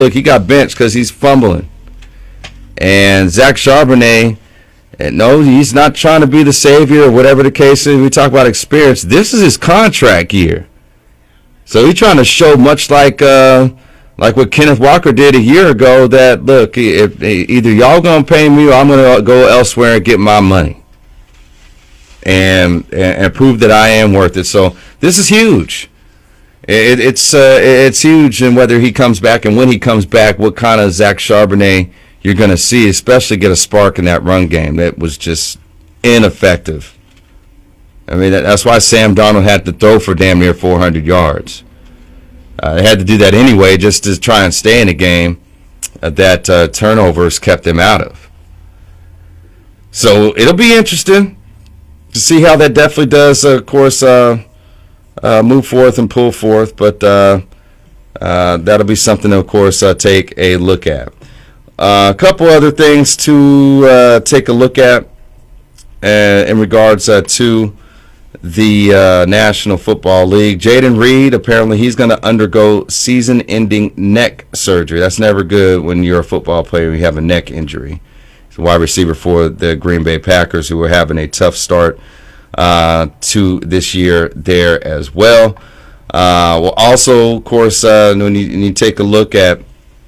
look, he got benched because he's fumbling. And Zach Charbonnet, no, he's not trying to be the savior or whatever the case is. We talk about experience. This is his contract year. So he's trying to show, much like what Kenneth Walker did a year ago, that, look, if either y'all going to pay me or I'm going to go elsewhere and get my money and prove that I am worth it. So this is huge. It's huge, and whether he comes back and when he comes back, what kind of Zach Charbonnet you're going to see, especially get a spark in that run game that was just ineffective. I mean, that's why Sam Darnold had to throw for damn near 400 yards. They had to do that anyway just to try and stay in the game that turnovers kept them out of. So it'll be interesting to see how that definitely does, of course, move forth and pull forth. But that'll be something to, of course, take a look at. A couple other things to take a look at in regards to the National Football League. Jaden Reed, apparently he's going to undergo season-ending neck surgery. That's never good when you're a football player and you have a neck injury. He's a wide receiver for the Green Bay Packers, who are having a tough start to this year there as well. Well, also, of course, when you take a look at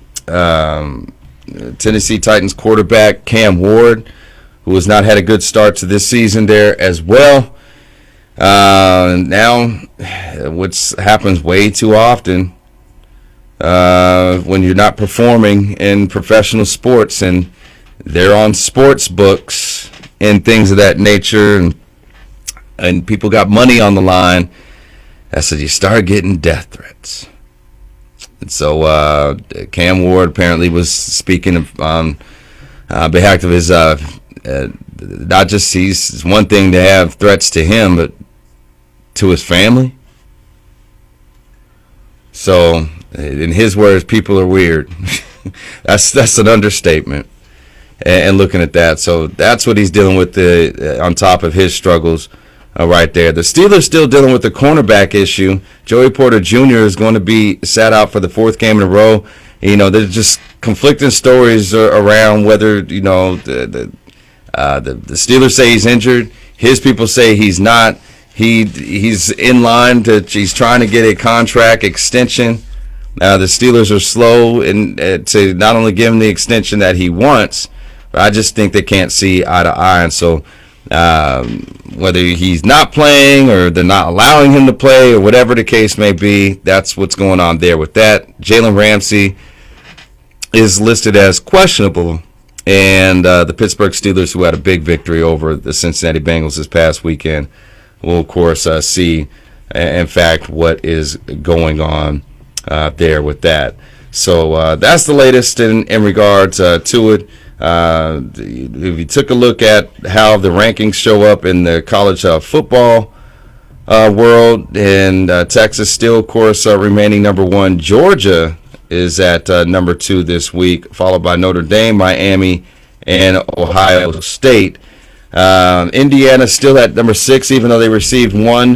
Tennessee Titans quarterback Cam Ward, who has not had a good start to this season there as well. Now, what happens way too often when you're not performing in professional sports, and they're on sports books and things of that nature, and people got money on the line, that's when you start getting death threats. And so Cam Ward apparently was speaking on behalf of his, not just it's one thing to have threats to him, but to his family. So, in his words, people are weird. That's an understatement. And looking at that, so that's what he's dealing with on top of his struggles right there. The Steelers still dealing with the cornerback issue. Joey Porter Jr. is going to be sat out for the fourth game in a row. You know, there's just conflicting stories around whether, you know, the Steelers say he's injured. His people say he's not. He's in line he's trying to get a contract extension. The Steelers are slow to not only give him the extension that he wants, but I just think they can't see eye to eye. And so whether he's not playing or they're not allowing him to play or whatever the case may be, that's what's going on there with that. Jalen Ramsey is listed as questionable, and the Pittsburgh Steelers, who had a big victory over the Cincinnati Bengals this past weekend, will, of course, see, in fact, what is going on there with that. So that's the latest in regards to it. If you took a look at how the rankings show up in the college football world, and Texas still, of course, remaining number one. Georgia is at number 2 this week, followed by Notre Dame, Miami, and Ohio State. Indiana still at number 6, even though they received one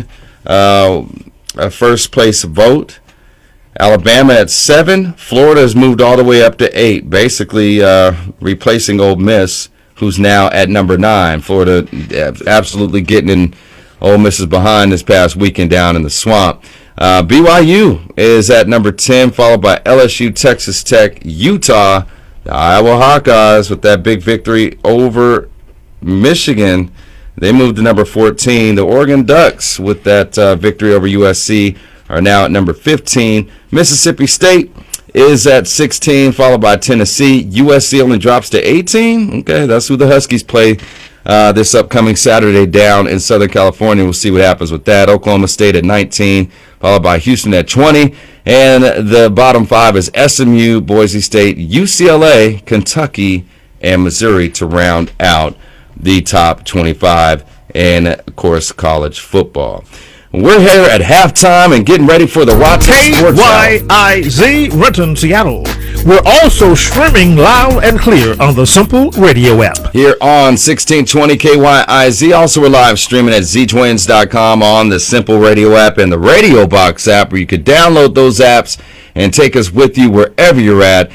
first place vote. Alabama at 7. Florida has moved all the way up to 8, basically replacing Ole Miss, who's now at number 9. Florida absolutely getting in Ole Miss's behind this past weekend down in the swamp. BYU is at number 10, followed by LSU, Texas Tech, Utah, the Iowa Hawkeyes with that big victory over Michigan. They moved to number 14. The Oregon Ducks with that victory over USC are now at number 15. Mississippi State is at 16, followed by Tennessee. USC only drops to 18. Okay, that's who the Huskies play this upcoming Saturday down in Southern California. We'll see what happens with that. Oklahoma State at 19, followed by Houston at 20. And the bottom 5 is SMU, Boise State, UCLA, Kentucky, and Missouri to round out the top 25 and, of course, college football. We're here at halftime and getting ready for the Rotten Sports Hour. KYIZ, Renton, Seattle. We're also streaming loud and clear on the Simple Radio app. Here on 1620 KYIZ. Also, we're live streaming at ztwins.com on the Simple Radio app and the Radio Box app, where you could download those apps and take us with you wherever you're at